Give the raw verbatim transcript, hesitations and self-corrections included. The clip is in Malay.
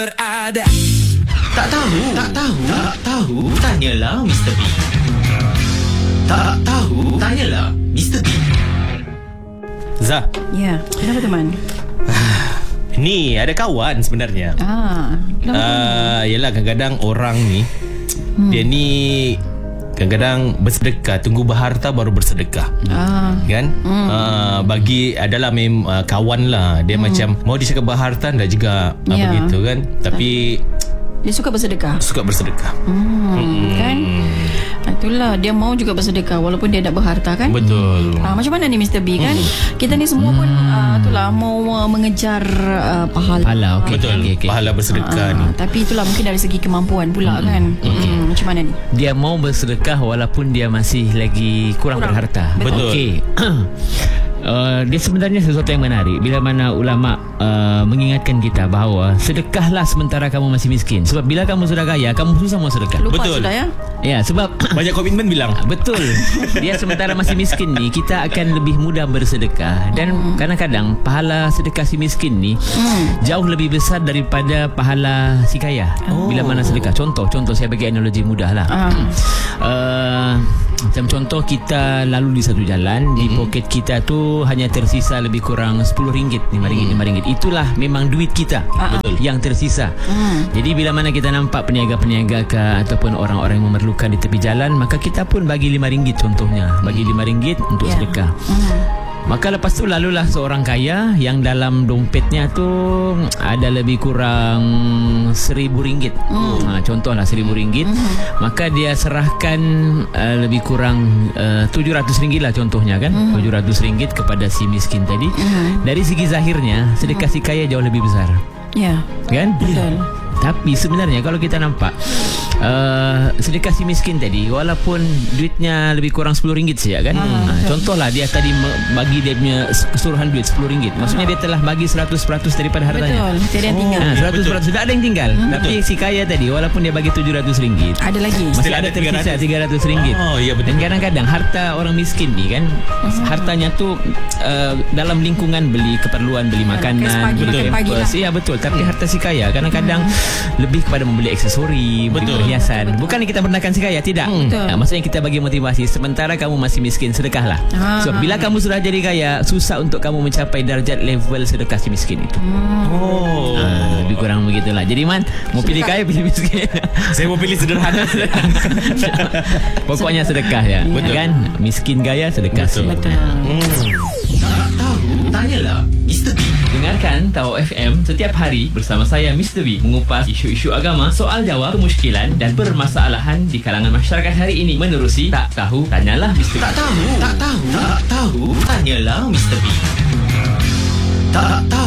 Berada. Tak tahu, tak tahu, tak tahu. Tanyalah Mister B. Tak tahu, tanyalah Mister B. Zah. Ya, kenapa teman? Ni ada kawan sebenarnya. Ah, uh, Yelah kadang-kadang orang ni hmm. dia ni kadang-kadang bersedekah, tunggu berharta baru bersedekah. Ah. Kan? Hmm. Uh, bagi adalah mem uh, kawan lah. Dia hmm. macam mau dia cakap berharta dah juga yeah. uh, begitu kan. Tapi dia suka bersedekah. Suka bersedekah. Hmm, hmm. Kan? Itulah, dia mau juga bersedekah walaupun dia tak berharta kan. Betul. Ah, macam mana ni Mister B kan? Hmm. Kita ni semua pun uh, itulah mau uh, mengejar uh, pahala. Pahala, okay. Betul. Okay, okay. Pahala bersedekah ah, ni. Tapi itulah mungkin dari segi kemampuan pula hmm. kan. Okay. Hmm, macam mana ni? Dia mau bersedekah walaupun dia masih lagi kurang, kurang. berharta. Betul. Okey. Uh, dia sebenarnya sesuatu yang menarik bila mana ulama uh, mengingatkan kita bahawa sedekahlah sementara kamu masih miskin. Sebab bila kamu sudah kaya, kamu susah mau sedekah. Lupa betul. Sudah ya? Ya, sebab banyak komitmen bilang. Betul. Dia sementara masih miskin ni, kita akan lebih mudah bersedekah. Dan hmm. kadang-kadang pahala sedekah si miskin ni hmm. jauh lebih besar daripada pahala si kaya. Oh. Bila mana sedekah. Contoh, contoh saya bagi analogi mudah lah. Uh. Uh, macam contoh kita lalu di satu jalan, hmm. di poket kita tu hanya tersisa lebih kurang sepuluh ringgit, lima ringgit, lima ringgit. Itulah memang duit kita uh-huh. yang tersisa. Hmm. Jadi bila mana kita nampak peniaga-peniaga ke ataupun orang-orang yang memerlukan di tepi jalan, maka kita pun bagi lima ringgit contohnya. Bagi lima ringgit untuk yeah. sedekah. Hmm. Maka lepas tu lalulah seorang kaya yang dalam dompetnya tu ada lebih kurang seribu ringgit. Mm. Ha, contohlah seribu ringgit. Mm. Maka dia serahkan uh, lebih kurang uh, tujuh ratus ringgit lah contohnya kan. Mm. tujuh ratus ringgit kepada si miskin tadi. Mm. Dari segi zahirnya sedekah si kaya jauh lebih besar. Ya. Yeah. Kan? Betul. Tapi sebenarnya kalau kita nampak uh, sedekah si miskin tadi walaupun duitnya lebih kurang sepuluh ringgit saja kan. Hmm. Ha, contohlah dia tadi bagi dia punya keseluruhan duit sepuluh ringgit. Maksudnya dia telah bagi seratus peratus daripada hartanya. Betul. Tidak ada yang tinggal. Ha, seratus peratus tidak ada yang tinggal. Hmm. Tapi betul. Si kaya tadi walaupun dia bagi tujuh ratus ringgit, ada lagi. Masih ada tersisa tiga ratus ringgit. Oh, iya betul. Dan kadang-kadang harta orang miskin ni kan, hmm. hartanya tu uh, dalam lingkungan beli keperluan, beli makanan, beli pampers. Iya betul. Tapi harta si kaya kadang-kadang hmm. lebih kepada membeli aksesori, beli perhiasan. Bukan kita merendahkan si kaya, tidak. Hmm. Nah, maksudnya kita bagi motivasi. Sementara kamu masih miskin, sedekahlah. Ah. So bila kamu sudah jadi kaya, susah untuk kamu mencapai darjat level sedekah si miskin itu. Hmm. Oh, ah, lebih kurang begitulah. Jadi man, mau sedekah. Pilih kaya, pilih miskin. Saya mau pilih sederhana. Pokoknya sedekah ya. Betul. Kan? Miskin kaya sedekah. Betul. Betul. Hmm. Tak tahu, tanyalah Mister B. Dengarkan Tahu F M setiap hari bersama saya Mister B mengupas isu-isu agama, soal jawab, kemusykilan dan permasalahan di kalangan masyarakat hari ini menerusi Tak Tahu Tanyalah Mister B. Tak tahu, tak tahu, tak tahu, tanyalah Mister B. Tak tahu.